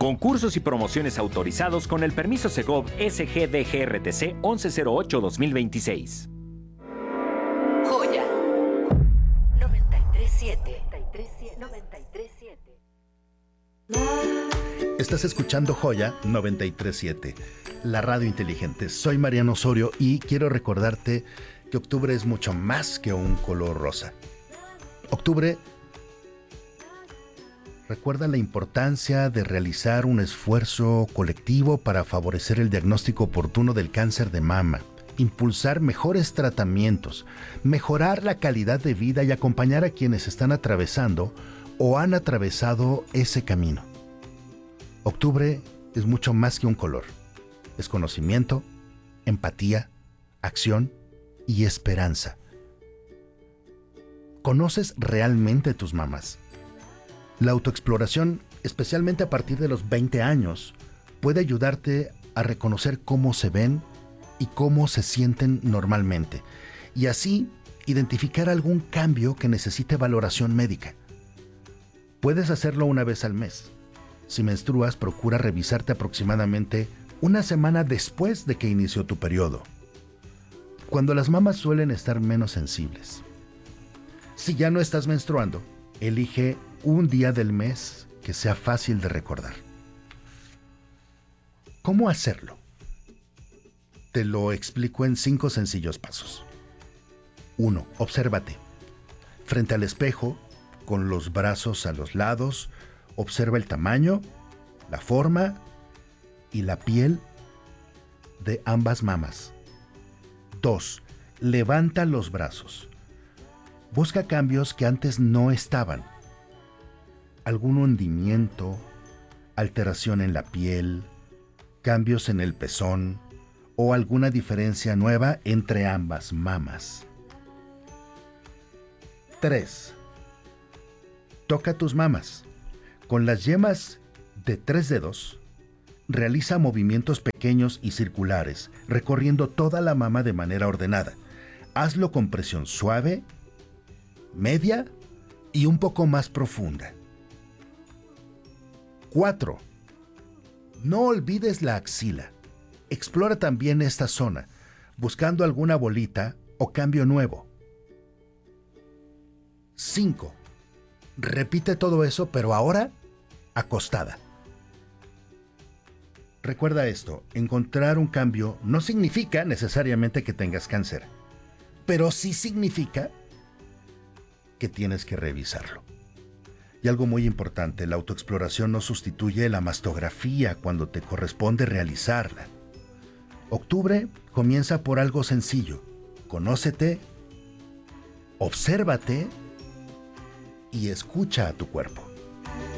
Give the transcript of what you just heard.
Concursos y promociones autorizados con el permiso Segov SGDGRTC 1108-2026. Joya 93.7. 93.7. Estás escuchando Joya 93.7, la radio inteligente. Soy Mariano Osorio y quiero recordarte que octubre es mucho más que un color rosa. Octubre recuerda la importancia de realizar un esfuerzo colectivo para favorecer el diagnóstico oportuno del cáncer de mama, impulsar mejores tratamientos, mejorar la calidad de vida y acompañar a quienes están atravesando o han atravesado ese camino. Octubre es mucho más que un color. Es conocimiento, empatía, acción y esperanza. ¿Conoces realmente tus mamas? La autoexploración, especialmente a partir de los 20 años, puede ayudarte a reconocer cómo se ven y cómo se sienten normalmente, y así identificar algún cambio que necesite valoración médica. Puedes hacerlo una vez al mes. Si menstruas, procura revisarte aproximadamente una semana después de que inició tu periodo, cuando las mamas suelen estar menos sensibles. Si ya no estás menstruando, elige un día del mes que sea fácil de recordar. ¿Cómo hacerlo? Te lo explico en 5 sencillos pasos. 1. Obsérvate. Frente al espejo, con los brazos a los lados, observa el tamaño, la forma y la piel de ambas mamas. 2. Levanta los brazos. Busca cambios que antes no estaban. Algún hundimiento, alteración en la piel, cambios en el pezón o alguna diferencia nueva entre ambas mamas. 3. Toca tus mamas. Con las yemas de 3 dedos, realiza movimientos pequeños y circulares, recorriendo toda la mama de manera ordenada. Hazlo con presión suave, media y un poco más profunda. 4. No olvides la axila. Explora también esta zona, buscando alguna bolita o cambio nuevo. 5. Repite todo eso, pero ahora acostada. Recuerda esto, encontrar un cambio no significa necesariamente que tengas cáncer, pero sí significa que tienes que revisarlo. Y algo muy importante, la autoexploración no sustituye la mastografía cuando te corresponde realizarla. Octubre comienza por algo sencillo. Conócete, obsérvate y escucha a tu cuerpo.